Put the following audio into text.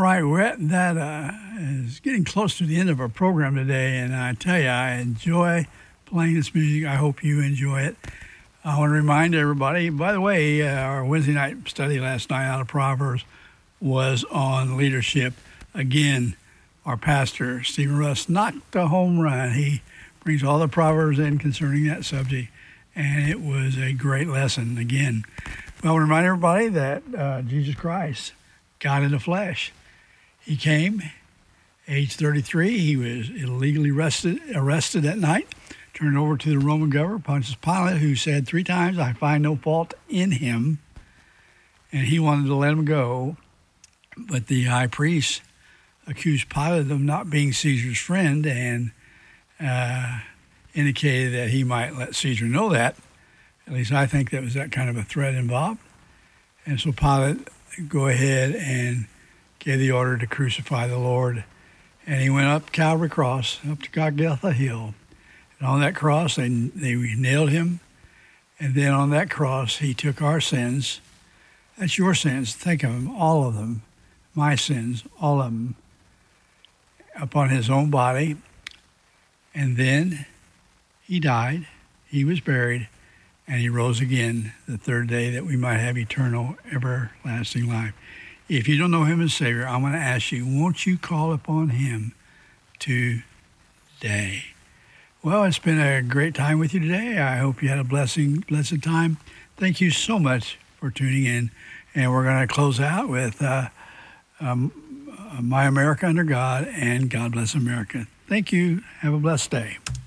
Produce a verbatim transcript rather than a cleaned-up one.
right, we're at that uh, is getting close to the end of our program today, and I tell you, I enjoy playing this music. I hope you enjoy it. I want to remind everybody, by the way, uh, our Wednesday night study last night out of Proverbs was on leadership. Again, our pastor, Stephen Russ, knocked a home run. He brings all the Proverbs in concerning that subject, and it was a great lesson. Again, I want to remind everybody that uh, Jesus Christ, God in the flesh, he came, age thirty-three. He was illegally arrested, arrested at night, turned over to the Roman governor, Pontius Pilate, who said three times, I find no fault in him. And he wanted to let him go. But the high priest accused Pilate of not being Caesar's friend and uh, indicated that he might let Caesar know that. At least I think that was that kind of a threat involved. And so Pilate go ahead and gave the order to crucify the Lord. And he went up Calvary Cross, up to Golgotha Hill. And on that cross, they, they nailed him. And then on that cross, he took our sins. That's your sins. Think of them, all of them. My sins, all of them, upon his own body. And then he died. He was buried. And he rose again the third day that we might have eternal, everlasting life. If you don't know him as Savior, I'm going to ask you, won't you call upon him today? Well, it's been a great time with you today. I hope you had a blessing, blessed time. Thank you so much for tuning in. And we're going to close out with uh, um, My America Under God and God Bless America. Thank you. Have a blessed day.